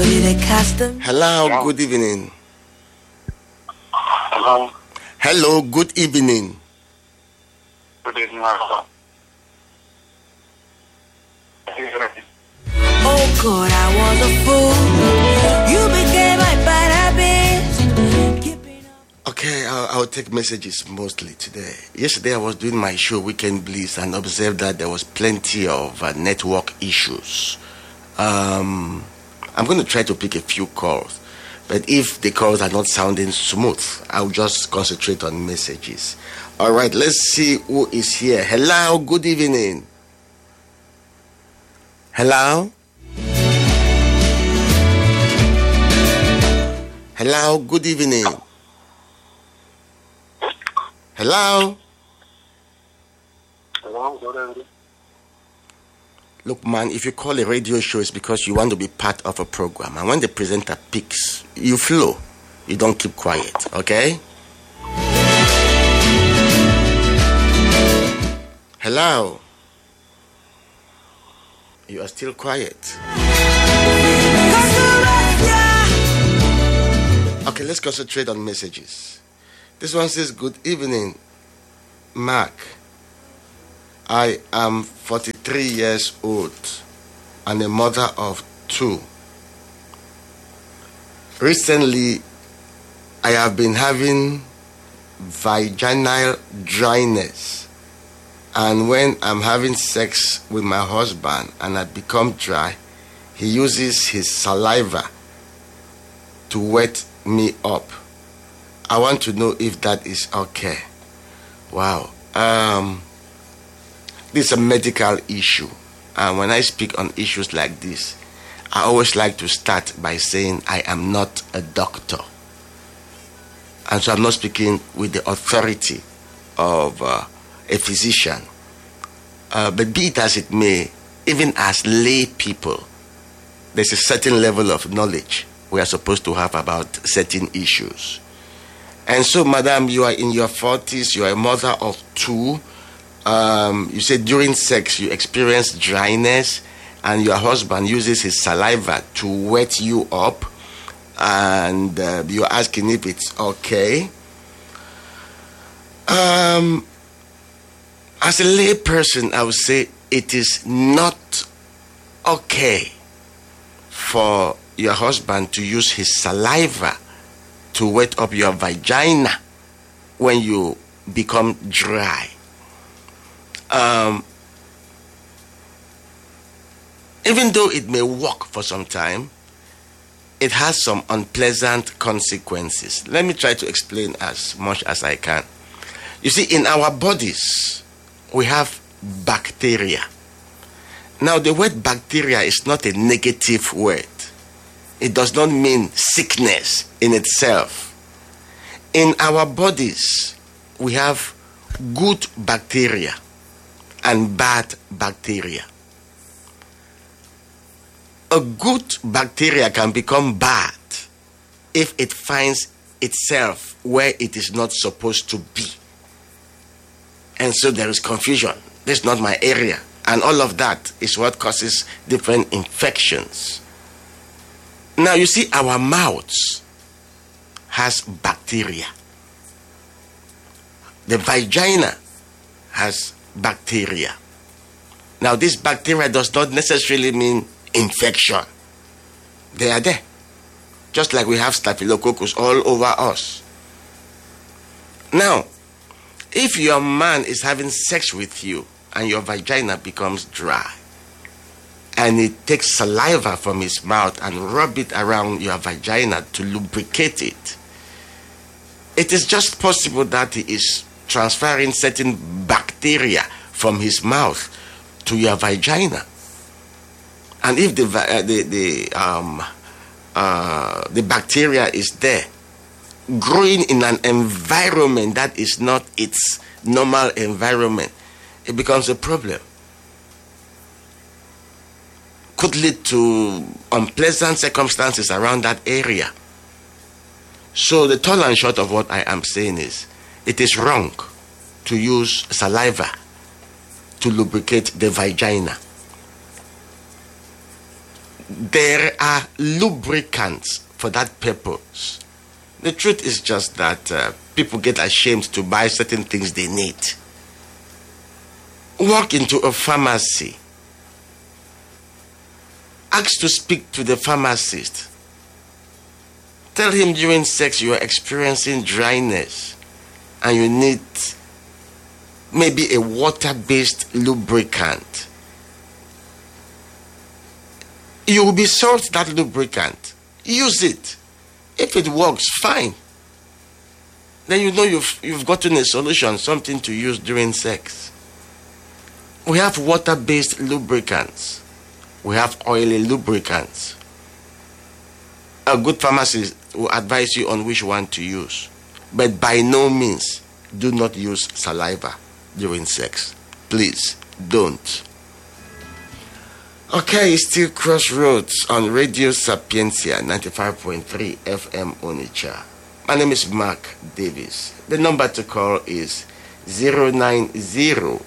Hello, good evening. Hello. Hello, good evening. Good evening. Oh God, I was a fool. You became my bad habit. Okay, I'll take messages mostly today. Yesterday I was doing my show Weekend Bliss and observed that there was plenty of network issues. I'm going to try to pick a few calls, but if the calls are not sounding smooth, I'll just concentrate on messages. All right, let's see who is here. Hello, good evening. Hello? Hello, good evening. Hello? Hello, good evening. Look, man, if you call a radio show, it's because you want to be part of a program. And when the presenter picks, you flow. You don't keep quiet, okay? Hello? You are still quiet. Okay, let's concentrate on messages. This one says, good evening, Mark. I am 43 years old and a mother of 2. Recently, I have been having vaginal dryness, and when I'm having sex with my husband and I become dry, he uses his saliva to wet me up. I want to know if that is okay. Wow. This is a medical issue, and when I speak on issues like this, I always like to start by saying I am not a doctor, and so I'm not speaking with the authority of a physician. But be it as it may, even as lay people, there's a certain level of knowledge we are supposed to have about certain issues. And so, madam, you are in your 40s, you are a mother of 2. You said during sex you experience dryness, and your husband uses his saliva to wet you up, and you're asking if it's okay. As a lay person, I would say it is not okay for your husband to use his saliva to wet up your vagina when you become dry. Even though it may work for some time, it has some unpleasant consequences. Let me try to explain as much as I can. You see, in our bodies, we have bacteria. Now, the word bacteria is not a negative word. It does not mean sickness in itself. In our bodies, we have good bacteria and bad bacteria. A good bacteria can become bad if it finds itself where it is not supposed to be. And so there is confusion. This is not my area. And all of that is what causes different infections. Now, you see, our mouths has bacteria. The vagina has bacteria. Now, this bacteria does not necessarily mean infection. They are there. Just like we have staphylococcus all over us. Now, if your man is having sex with you and your vagina becomes dry, and he takes saliva from his mouth and rub it around your vagina to lubricate it, it is just possible that he is transferring certain bacteria from his mouth to your vagina. And if the bacteria is there, growing in an environment that is not its normal environment, it becomes a problem. Could lead to unpleasant circumstances around that area. So the tall and short of what I am saying is, it is wrong to use saliva to lubricate the vagina. there are lubricants for that purpose. The truth is just that people get ashamed to buy certain things they need. Walk into a pharmacy. Ask to speak to the pharmacist. Tell him during sex you are experiencing dryness and you need maybe a water-based lubricant. You will be sold that lubricant. Use it. If it works, fine. Then you know you've gotten a solution, something to use during sex. We have water-based lubricants. We have oily lubricants. A good pharmacist will advise you on which one to use. But by no means, do not use saliva during sex. Please, don't. Okay, it's still Crossroads on Radio Sapientia 95.3 FM Onitsha. My name is Mark Davis. The number to call is 090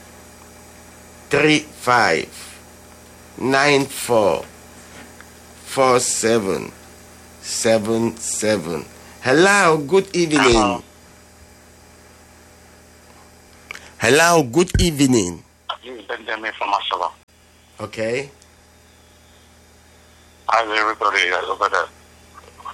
35 94 47 77. Hello, good evening. Hello, good evening. This is Benjamin from Asaba. Okay. How's everybody over there?